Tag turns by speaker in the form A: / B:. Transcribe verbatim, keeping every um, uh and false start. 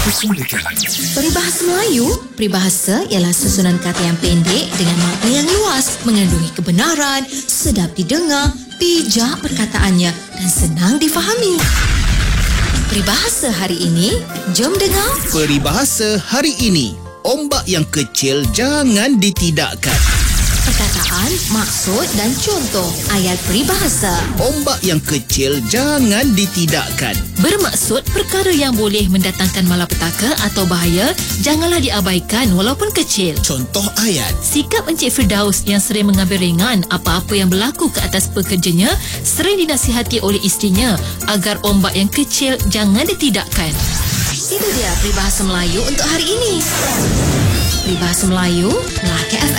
A: dipersilakan.
B: Peribahasa Melayu, peribahasa ialah susunan kata yang pendek dengan makna yang luas, mengandungi kebenaran, sedap didengar, bijak perkataannya dan senang difahami. Peribahasa hari ini, jom dengar.
C: Peribahasa hari ini, ombak yang kecil jangan ditidakkan.
B: Perkataan, maksud dan contoh ayat peribahasa.
C: Ombak yang kecil jangan ditidakkan.
D: Bermaksud perkara yang boleh mendatangkan malapetaka atau bahaya janganlah diabaikan walaupun kecil.
C: Contoh ayat.
D: Sikap Encik Firdaus yang sering mengambil ringan apa-apa yang berlaku ke atas pekerjanya sering dinasihati oleh isterinya agar ombak yang kecil jangan ditidakkan.
B: Itu dia peribahasa Melayu untuk hari ini. Peribahasa Melayu, Melaka F M.